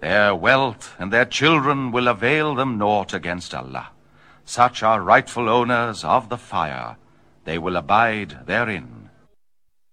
Their wealth and their children will avail them naught against Allah. Such are rightful owners of the fire. They will abide therein.